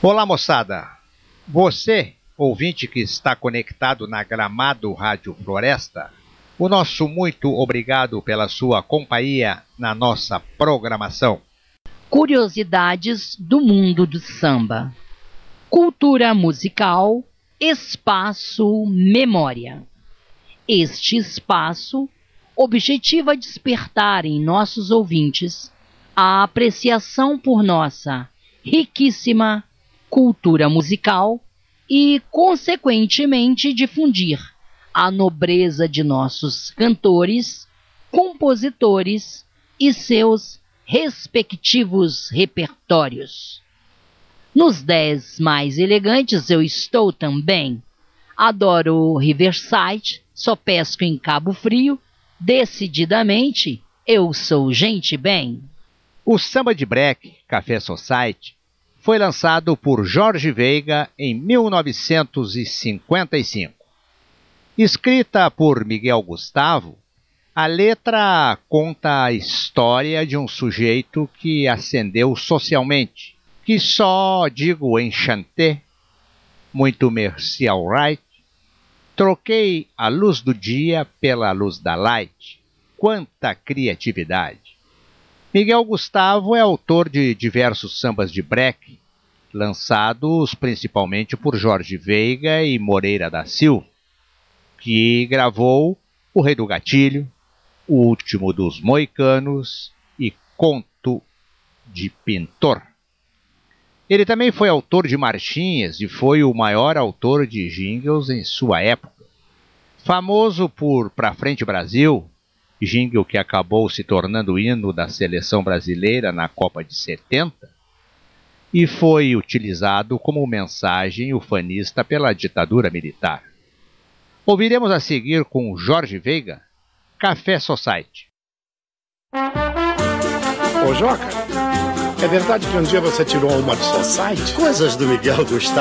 Olá, moçada. Você, ouvinte que está conectado na Gramado Rádio Floresta, o nosso muito obrigado pela sua companhia na nossa programação. Curiosidades do mundo do samba. Cultura musical, espaço memória. Este espaço objetiva despertar em nossos ouvintes a apreciação por nossa riquíssima cultura musical e, consequentemente, difundir a nobreza de nossos cantores, compositores e seus respectivos repertórios. Nos 10 mais elegantes eu estou também. Adoro Riverside, só pesco em Cabo Frio, decididamente eu sou gente bem. O samba de break, Café Society, foi lançado por Jorge Veiga em 1955. Escrita por Miguel Gustavo, a letra conta a história de um sujeito que ascendeu socialmente, que só digo enchanté, muito merci alright, troquei a luz do dia pela luz da light. Quanta criatividade! Miguel Gustavo é autor de diversos sambas de break, lançados principalmente por Jorge Veiga e Moreira da Silva, que gravou O Rei do Gatilho, O Último dos Moicanos e Conto de Pintor. Ele também foi autor de marchinhas e foi o maior autor de jingles em sua época. Famoso por Pra Frente Brasil, jingle que acabou se tornando hino da seleção brasileira na Copa de 70, e foi utilizado como mensagem ufanista pela ditadura militar. Ouviremos a seguir com Jorge Veiga, Café Society. Ô Joca, é verdade que um dia você tirou uma de Society? Coisas do Miguel Gustavo.